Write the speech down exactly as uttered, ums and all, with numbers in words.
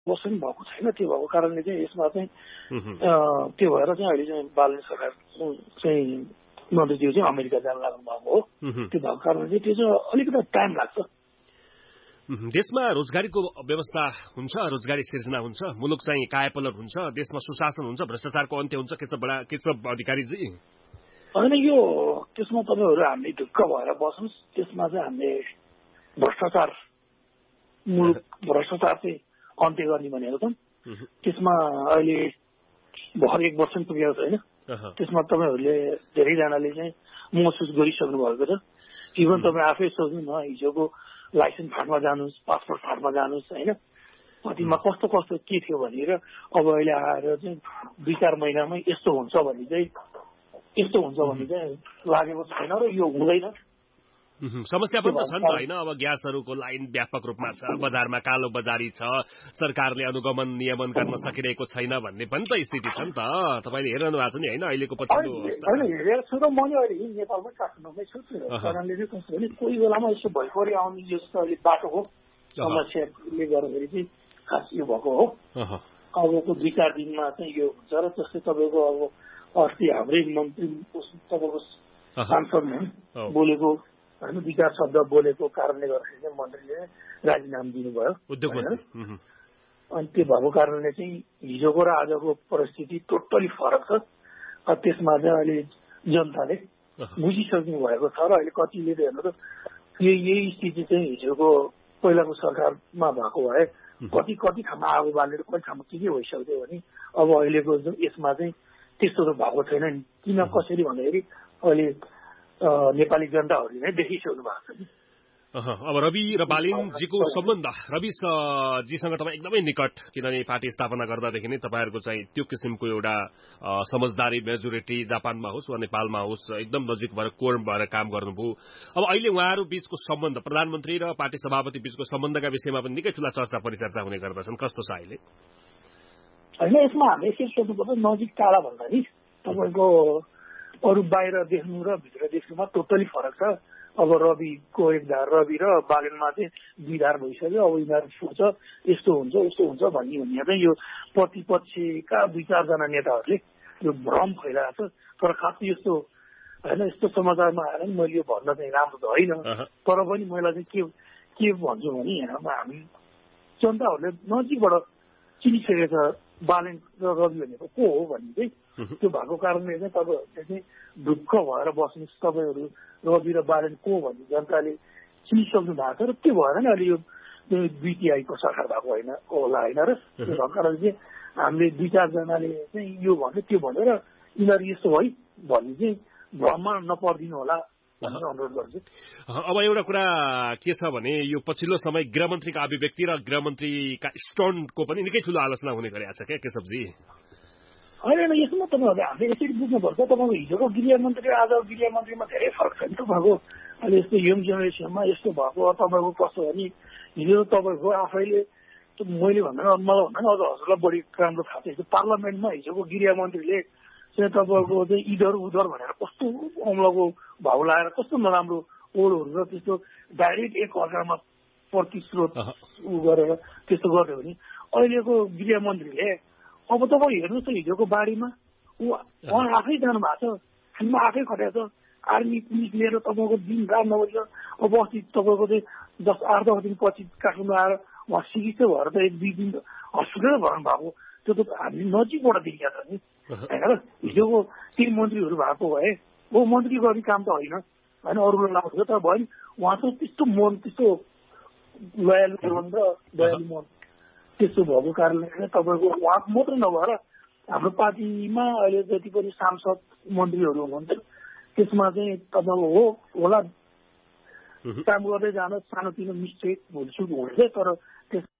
वर्ष पनि भएको छैन। त्यो भएको कारणले चाहिँ यसमा चाहिँ त्यो भएर चाहिँ अहिले चाहिँ बालन सरकार चाहिँ मन्त्रीज्यू चाहिँ अमेरिका जान लाग्नु भएको हो। त्यो भएको कारणले चाहिँ त्यो चाहिँ अलिकति टाइम लाग्छ। देशमा रोजगारीको व्यवस्था हुन्छ, रोजगारी सिर्जना हुन्छ, मुलुक चाहिँ कायापलट हुन्छ, देशमा सुशासन हुन्छ, भ्रष्टाचारको अन्त्य हुन्छ, के छ बडा के छ अधिकारीजी? होइन, यो त्यसमा तपाईँहरू हामीले ढुक्क भएर बस्नुहोस्। त्यसमा चाहिँ हामीले भ्रष्टाचार मुलुक भ्रष्टाचार चाहिँ अन्त्य गर्ने भनेको छौँ। त्यसमा अहिले भर्खर एक वर्ष पनि पुगेको छैन। त्यसमा तपाईँहरूले धेरैजनाले चाहिँ महसुस गरिसक्नु भएको छ। इभन तपाईँ आफै सोच्नु न, हिजोको लाइसेन्स फाटमा जानुहोस्, पासपोर्ट फाटमा जानुहोस्, होइन कतिमा कस्तो कस्तो के थियो भनेर अब अहिले आएर चाहिँ दुई चार महिनामै यस्तो हुन्छ भने चाहिँ यस्तो हुन्छ भने चाहिँ लागेको छैन र यो हुँदैन। समस्या पनि त छ नि त होइन? अब ग्यासहरूको लाइन व्यापक रूपमा छ, बजारमा कालो बजारी छ, सरकारले अनुगमन नियमन गर्न सकिरहेको छैन भन्ने पनि त स्थिति छ नि त। तपाईँले हेरिरहनु भएको छ नि होइन अहिलेको पछिल्लो अवस्था? होइन, हेरेको छु र मैले अहिले नेपालमै काठमाडौँमै छु। कारणले चाहिँ कस्तो भने कोही बेलामा यसो भइपरि आउने यो जस्तो अहिले बाटोको समस्याले गर्दाखेरि चाहिँ खास यो भएको हो। अबको दुई चार दिनमा चाहिँ यो हुन्छ र जस्तै तपाईँको अब अस्ति हाम्रै मन्त्री तपाईँको सांसदले बोलेको होइन दुई चार शब्द बोलेको कारणले गर्दाखेरि चाहिँ मन्त्रीले राजीनामा दिनुभयो। अनि त्यो भएको कारणले चाहिँ हिजोको र आजको परिस्थिति टोटली फरक छ। त्यसमा चाहिँ अहिले जनताले बुझिसक्नु भएको छ र अहिले कतिले हेर्नु त यही यही स्थिति चाहिँ हिजोको पहिलाको सरकारमा भएको भए कति कति ठाउँमा आगो बालेर कति ठाउँमा के के भइसक्थ्यो भने अब अहिलेको यसमा चाहिँ त्यस्तो त भएको छैन नि। किन कसरी भन्दाखेरि अहिले नेपाली जनताहरूले नै देखिसक्नु भएको छ नि। अब रवि र बालिनजीको सम्बन्ध, रवि जीसँग तपाईँ एकदमै निकट, किनभने पार्टी स्थापना गर्दादेखि नै तपाईँहरूको चाहिँ त्यो किसिमको एउटा समझदारी मेजोरिटी जापानमा होस् वा नेपालमा होस् एकदम नजिक भएर कोर भएर काम गर्नुभयो। अब अहिले उहाँहरू बीचको सम्बन्ध, प्रधानमन्त्री र पार्टी सभापति बीचको सम्बन्धका विषयमा पनि निकै ठुला चर्चा परिचर्चा हुने गर्दछन्, कस्तो छ अहिले? होइन, यसमा हामीले के सोच्नुपर्छ, नजिक टाढा भन्दा नि तपाईँको अरू बाहिर देख्नु र भित्र देख्नुमा टोटली फरक छ। अब रविको एक धार, रवि र बालेनमा चाहिँ दुई धार भइसक्यो। अब यिनीहरू सोच्छ यस्तो हुन्छ यस्तो हुन्छ भन्ने भन्ने चाहिँ यो प्रतिपक्षका दुई चारजना नेताहरूले यो भ्रम फैलाएको छ। तर खास यस्तो होइन, यस्तो समाचारमा आएर नि मैले यो भन्न चाहिँ राम्रो त होइन। तर पनि मैले चाहिँ के के भन्छु भने हामी जनताहरूले नजिकबाट चिनिसकेको छ बालेन र रवि भनेको को हो भन्ने चाहिँ। त्यो भएको कारणले चाहिँ तपाईँहरूले चाहिँ ढुक्क भएर बस्नुहोस्। तपाईँहरू रवि र बालेन को भन्ने जनताले चिनिसक्नु भएको छ र त्यो भएर नै अहिले यो बिटिआईको सरकार भएको होइन होला होइन र त्यो भएको कारणले चाहिँ हामीले दुई चारजनाले चाहिँ यो भन्यो त्यो भनेर यिनीहरू यस्तो है भन्ने चाहिँ भ्रममा नपर्दिनु होला भनेर अनुरोध गर्छु। अब एउटा कुरा के छ भने यो पछिल्लो समय गृहमन्त्रीका अभिव्यक्ति र गृहमन्त्रीका स्टन्टको पनि निकै ठुलो आलोचना हुने गरेको छ क्या केशवजी? होइन, यसमा तपाईँहरूले हामीले यसरी बुझ्नुपर्छ। तपाईँको हिजोको गृहमन्त्री र आजको गृहमन्त्रीमा धेरै फरक छ नि। तपाईँको अहिले यस्तो यङ जेनेरेसनमा यस्तो भएको तपाईँको कस्तो भने हिजो तपाईँको आफैले मैले भन्दा मलाई भन्दा अझ हजुरलाई बढी राम्रो थाहा छ। पार्लियामेन्टमा हिजोको गृहमन्त्रीले चाहिँ तपाईँको चाहिँ इधर उधर भनेर कस्तो अम्लको भाउ लगाएर कस्तो नराम्रो ओडहरू र त्यस्तो डाइरेक्ट एक अर्कामा प्रतिस्रोत उ गरेर त्यस्तो गर्यो भने अहिलेको गृहमन्त्रीले अब तपाईँ हेर्नुहोस् त हिजोको बाढीमा उहाँ आफै जानु भएको छ, फिल्डमा आफै खटेको छ, आर्मी पुलिस लिएर तपाईँको दिन रात नभएर अब अस्ति तपाईँको चाहिँ दस आठ दस दिनपछि काठमाडौँ आएर उहाँ चिकित्सा भएर त एक दुई दिन हस्पिटल भर्नु भएको। त्यो त हामीले नजिकबाट देखिया छ नि होइन र। हिजोको ती मन्त्रीहरू भएको भए ओ मन्त्री गर्ने काम त होइन होइन, अरूलाई लाग्छ तर भयो नि। उहाँ चाहिँ त्यस्तो मन त्यस्तो लयालु मन र दयालु मन त्यस्तो भएको कारणले तपाईँको उहाँ मात्रै नभएर हाम्रो पार्टीमा अहिले जति पनि सांसद मन्त्रीहरू हुनुहुन्छ त्यसमा चाहिँ तपाईँको हो होला काम गर्दै जान सानोतिनो मिस्टेक भुलचुक हुन्छ तर त्यस